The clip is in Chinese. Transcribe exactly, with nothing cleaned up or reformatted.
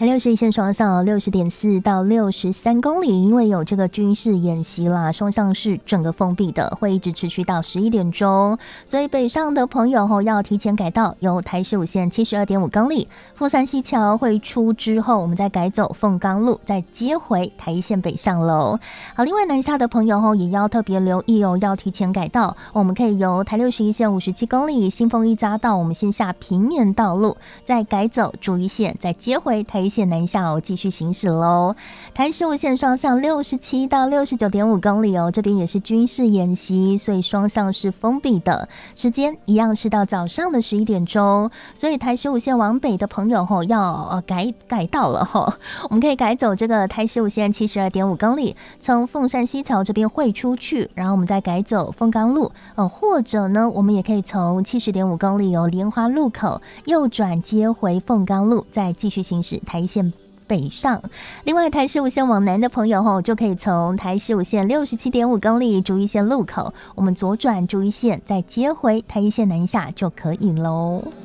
台六十一线双向六十点四到六十三公里，因为有这个军事演习啦，双向是整个封闭的，会一直持续到十一点钟，所以北上的朋友吼要提前改道，由台十五线七十二点五公里凤山西桥会出之后，我们再改走凤冈路，再接回台一线北上喽。好，另外南下的朋友吼也要特别留意哦，要提前改道，我们可以由台六十一线五十七公里新丰一匝道，我们先下平面道路，再改走竹一线，再接回台一线南下哦，继续行驶喽。台十五线双向六十七到六十九点五公里哦，这边也是军事演习，所以双向是封闭的，时间一样是到早上的十一点钟，所以台十五线往北的朋友吼要呃改改道了吼，我们可以改走这个台十五线七十二点五公里，从凤山西桥这边汇出去，然后我们再改走凤冈路，呃或者呢，我们也可以从七十点五公里哦莲花路口右转接回凤冈路，再继续行驶台一线北上。另外台十五线往南的朋友吼，就可以从台十五线六十七点五公里竹一线路口，我们左转竹一线，再接回台一线南下就可以喽。